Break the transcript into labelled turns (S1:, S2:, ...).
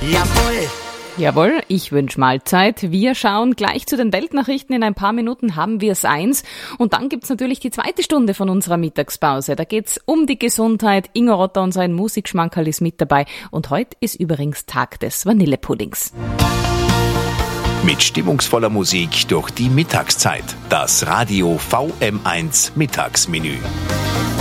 S1: Jawohl.
S2: Jawohl, ich wünsche Mahlzeit. Wir schauen gleich zu den Weltnachrichten. In ein paar Minuten haben wir es 1. Und dann gibt's natürlich die zweite Stunde von unserer Mittagspause. Da geht's um die Gesundheit. Ingo Rotter, unser Musikschmankerl, ist mit dabei. Und heute ist übrigens Tag des Vanillepuddings.
S3: Mit stimmungsvoller Musik durch die Mittagszeit. Das Radio VM1 Mittagsmenü.